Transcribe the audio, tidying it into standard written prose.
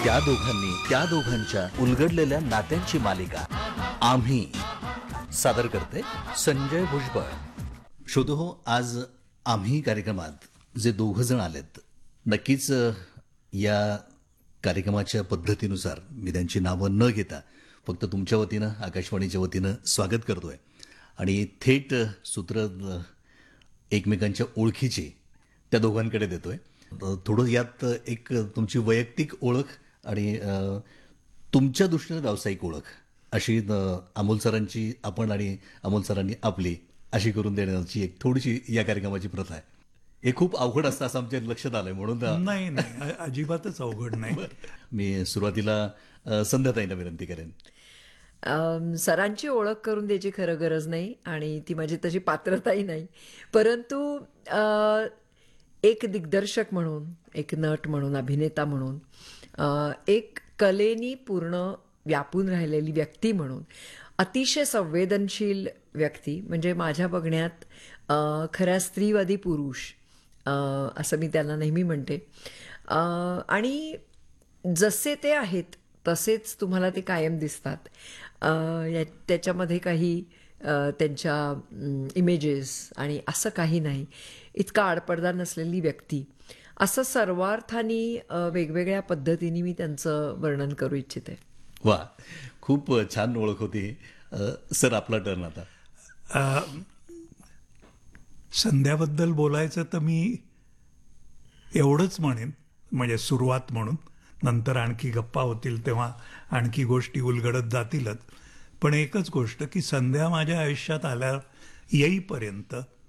त्या दोघांनी त्या दोघांच्या उलगडलेल्या नात्यांची मालिका आम्ही सादर करते संजय भुजबळ. श्रोतो हो, आज आम्ही कार्यक्रमात जे दोघ जण आलेत, नक्कीच या कार्यक्रमाच्या पद्धतीनुसार मी त्यांची नावं न घेता फक्त तुमच्या वतीनं, आकाशवाणीच्या वतीनं स्वागत करतोय आणि थेट सूत्र एकमेकांच्या ओळखीची त्या दोघांकडे देतोय. थोडं यात एक तुमची वैयक्तिक ओळख आणि तुमच्या दृष्टीनं व्यावसायिक ओळख अशी अमोल सरांची आपण आणि अमोल सरांनी आपली अशी करून देण्याची एक थोडीशी या कार्यक्रमाची प्रथा आहे. हे खूप अवघड असतं असं आमच्या लक्षात आलंय, म्हणून नाही नाही, अजिबातच अवघड नाही. मी सुरुवातीला संध्याताईंना विनंती करेन. सरांची ओळख करून द्यायची खरं गरज नाही आणि ती माझी तशी पात्रताही नाही, परंतु एक दिग्दर्शक म्हणून, एक नट म्हणून, अभिनेता म्हणून, एक कलेनी पूर्ण व्यापून राहिलेली व्यक्ती म्हणून, अतिशय संवेदनशील व्यक्ती म्हणजे माझ्या बघण्यात खऱ्या स्त्रीवादी पुरुष असं मी त्यांना नेहमी म्हणते. आणि जसे ते आहेत तसेच तुम्हाला ते कायम दिसतात. त्याच्यामध्ये काही त्यांच्या इमेजेस आणि असं काही नाही, इतका आडपडदा नसलेली व्यक्ती, असं सर्वार्थाने वेगवेगळ्या पद्धतीने मी त्यांचं वर्णन करू इच्छिते. वा, खूप छान ओळख होती. सर, आपला टर्न आता. संध्याबद्दल बोलायचं तर मी एवढंच म्हणेन, म्हणजे सुरुवात म्हणून, नंतर आणखी गप्पा होतील तेव्हा आणखी गोष्टी उलगडत जातीलच. पण एकच गोष्ट की संध्या माझ्या आयुष्यात येईपर्यंत